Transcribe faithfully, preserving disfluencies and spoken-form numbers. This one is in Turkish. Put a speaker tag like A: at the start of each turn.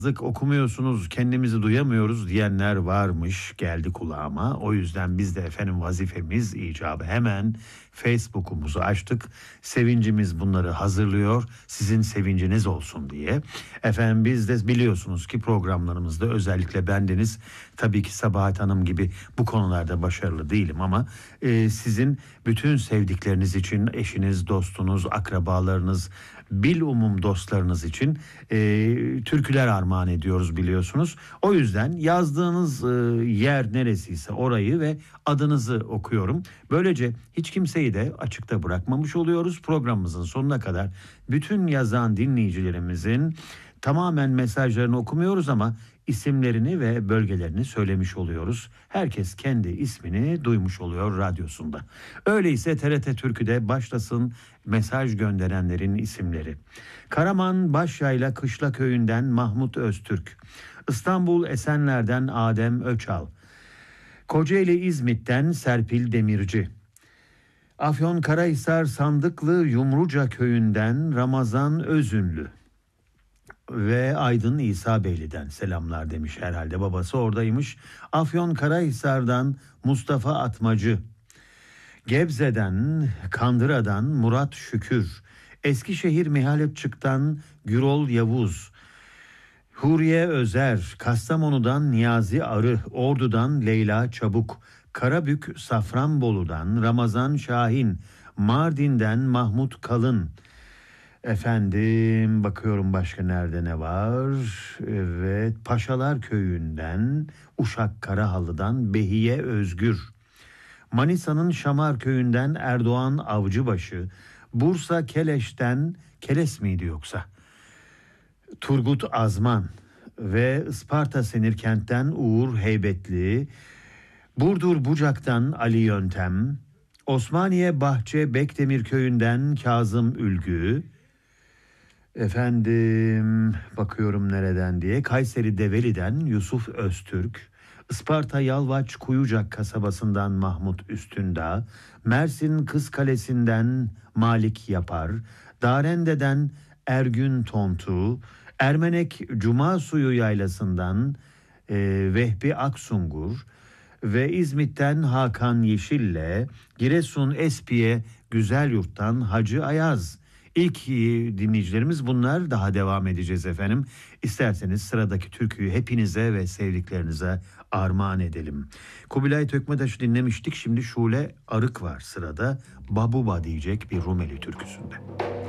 A: Yazık okumuyorsunuz, kendimizi duyamıyoruz diyenler varmış, geldi kulağıma. O yüzden biz de efendim vazifemiz icabı hemen Facebook'umuzu açtık. Sevincimiz bunları hazırlıyor, sizin sevinciniz olsun diye. Efendim biz de biliyorsunuz ki programlarımızda özellikle bendeniz tabii ki Sabahat Hanım gibi bu konularda başarılı değilim ama e, sizin bütün sevdikleriniz için, eşiniz, dostunuz, akrabalarınız, bilumum dostlarınız için e, türküler armağan ediyoruz biliyorsunuz. O yüzden yazdığınız e, yer neresiyse orayı ve adınızı okuyorum. Böylece hiç kimseyi de açıkta bırakmamış oluyoruz. Programımızın sonuna kadar bütün yazan dinleyicilerimizin tamamen mesajlarını okumuyoruz ama isimlerini ve bölgelerini söylemiş oluyoruz. Herkes kendi ismini duymuş oluyor radyosunda. Öyleyse T R T Türkü'de başlasın mesaj gönderenlerin isimleri. Karaman Başyayla Kışla Köyü'nden Mahmut Öztürk. İstanbul Esenler'den Adem Öçal. Kocaeli İzmit'ten Serpil Demirci. Afyonkarahisar Sandıklı Yumruca Köyü'nden Ramazan Özünlü. Ve Aydın İsa Beyli'den selamlar demiş, herhalde babası oradaymış. Afyonkarahisar'dan Mustafa Atmacı. Gebze'den, Kandıra'dan Murat Şükür. Eskişehir Mihalepçık'tan Gürol Yavuz. Huriye Özer, Kastamonu'dan Niyazi Arı, Ordu'dan Leyla Çabuk, Karabük Safranbolu'dan Ramazan Şahin, Mardin'den Mahmut Kalın. Efendim bakıyorum başka nerede ne var? Evet, Paşalar Köyü'nden Uşak Karahalı'dan Behiye Özgür. Manisa'nın Şamar Köyü'nden Erdoğan Avcıbaşı. Bursa Keleş'ten Keles miydi yoksa? Turgut Azman ve Isparta Senirkent'ten Uğur Heybetli. Burdur Bucak'tan Ali Yöntem. Osmaniye Bahçe Bekdemir Köyü'nden Kazım Ülgü. Efendim bakıyorum nereden diye. Kayseri Develi'den Yusuf Öztürk. Isparta Yalvaç Kuyucak kasabasından Mahmut Üstündağ. Mersin Kızkalesi'nden Malik Yapar. Darende'den Ergün Tontu. Ermenek Cuma Suyu Yaylası'ndan e, Vehbi Aksungur ve İzmit'ten Hakan Yeşil'le Giresun Espiye Güzelyurt'tan Hacı Ayaz. İlk dinleyicilerimiz bunlar, daha devam edeceğiz efendim. İsterseniz sıradaki türküyü hepinize ve sevdiklerinize armağan edelim. Kubilay Tökmetaş'ı dinlemiştik, şimdi Şule Arık var sırada. Babuba diyecek bir Rumeli türküsünde.